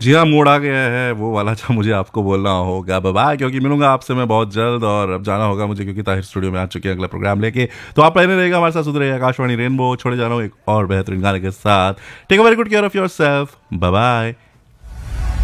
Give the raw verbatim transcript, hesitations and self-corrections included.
जी हाँ, मूड आ गया है वो वाला जो मुझे आपको बोलना होगा बाय, क्योंकि मिलूंगा आपसे मैं बहुत जल्द, और अब जाना होगा मुझे क्योंकि ताहिर स्टूडियो में आ चुके हैं अगला प्रोग्राम लेके। तो आप पहले रहेगा हमारे साथ, सुध रहिए आकाशवाणी रेनबो। छोड़े जा रहा हूँ एक और बेहतरीन गाने के साथ। Take a very good care of your self, bye bye.